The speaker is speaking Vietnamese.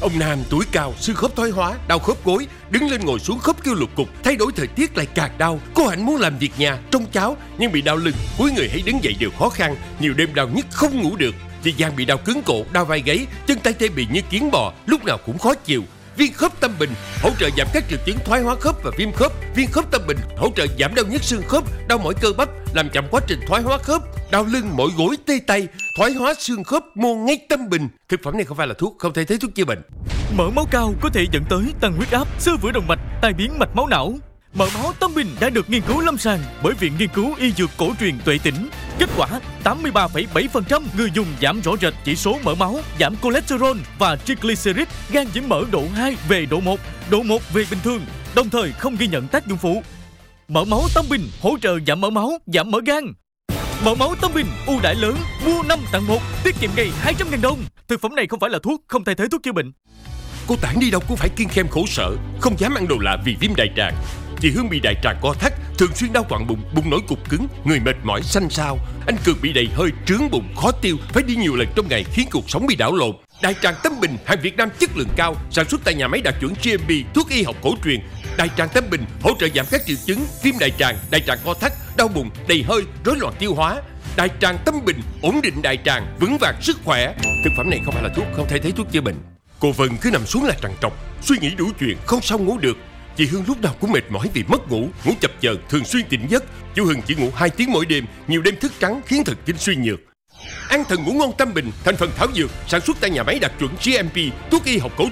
Ông Nam tuổi cao, xương khớp thoái hóa, đau khớp gối, đứng lên ngồi xuống khớp kêu lục cục, thay đổi thời tiết lại càng đau. Cô Hạnh muốn làm việc nhà, trông cháu nhưng bị đau lưng, cuối người hãy đứng dậy đều khó khăn, nhiều đêm đau nhức không ngủ được. Chị Giang bị đau cứng cổ, đau vai gáy, chân tay tê bị như kiến bò, lúc nào cũng khó chịu. Viên khớp Tâm Bình hỗ trợ giảm các triệu chứng thoái hóa khớp và viêm khớp. Viên khớp Tâm Bình hỗ trợ giảm đau nhức xương khớp, đau mỏi cơ bắp, làm chậm quá trình thoái hóa khớp, đau lưng, mỏi gối, tê tay, thoái hóa xương khớp, mua ngay Tâm Bình. Thực phẩm này không phải là thuốc, không thay thế thuốc chữa bệnh. Mỡ máu cao có thể dẫn tới tăng huyết áp, xơ vữa động mạch, tai biến mạch máu não. Mỡ máu Tâm Bình đã được nghiên cứu lâm sàng bởi Viện Nghiên cứu Y Dược Cổ truyền Tuệ Tĩnh. Kết quả 83,7% người dùng giảm rõ rệt chỉ số mỡ máu, giảm cholesterol và triglycerid, gan nhiễm mỡ độ 2 về độ 1, độ 1 về bình thường, đồng thời không ghi nhận tác dụng phụ. Mỡ máu Tâm Bình hỗ trợ giảm mỡ máu, giảm mỡ gan. Mỡ máu Tâm Bình ưu đãi lớn, mua 5 tặng 1, tiết kiệm ngày 200.000 đồng. Thực phẩm này không phải là thuốc, không thay thế thuốc chữa bệnh. Cô Tản đi đâu cũng phải kiêng khem khổ sở, không dám ăn đồ lạ vì viêm đại tràng. Chị Hương bị đại tràng co thắt, thường xuyên đau quặn bụng, bụng nổi cục cứng, người mệt mỏi xanh xao. Anh Cường bị đầy hơi, trướng bụng, khó tiêu, phải đi nhiều lần trong ngày khiến cuộc sống bị đảo lộn. Đại tràng Tâm Bình, hàng Việt Nam chất lượng cao, sản xuất tại nhà máy đạt chuẩn GMP, thuốc y học cổ truyền. Đại tràng Tâm Bình hỗ trợ giảm các triệu chứng viêm đại tràng co thắt, đau bụng, đầy hơi, rối loạn tiêu hóa. Đại tràng Tâm Bình ổn định đại tràng, vững vàng sức khỏe. Thực phẩm này không phải là thuốc, không thay thế thuốc chữa bệnh. Cô Vân cứ nằm xuống là trằn trọc, suy nghĩ đủ chuyện, không sao ngủ được. Chị Hương lúc nào cũng mệt mỏi vì mất ngủ, ngủ chập chờn, thường xuyên tỉnh giấc. Chú Hưng chỉ ngủ 2 tiếng mỗi đêm, nhiều đêm thức trắng khiến thần kinh suy nhược. An thần ngủ ngon Tâm Bình, thành phần thảo dược, sản xuất tại nhà máy đạt chuẩn GMP, thuốc y học cổ